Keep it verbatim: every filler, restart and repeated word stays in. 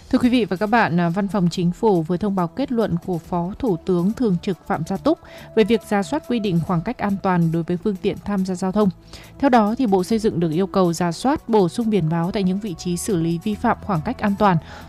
Thưa quý vị và các bạn, à, Văn phòng Chính phủ vừa thông báo kết luận của Phó Thủ tướng Thường trực Phạm Gia Túc về việc rà soát quy định khoảng cách an toàn đối với phương tiện tham gia giao thông. Theo đó, thì Bộ Xây dựng được yêu cầu rà soát bổ sung biển báo tại những vị trí xử lý vi phạm khoảng cách an toàn,